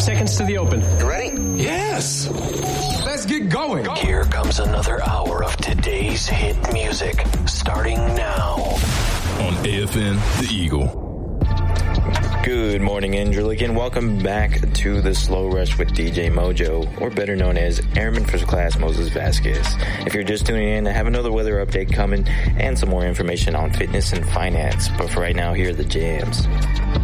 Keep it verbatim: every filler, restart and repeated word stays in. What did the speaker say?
seconds to the open. You ready? Yes. Let's get going. Here comes another hour of today's hit music, starting now. On A F N, The Eagle. Good morning, Angelican. Welcome back to the Slow Rush with D J Mojo, or better known as Airman First Class Moses Vasquez. If you're just tuning in, I have another weather update coming and some more information on fitness and finance. But for right now, here are the jams.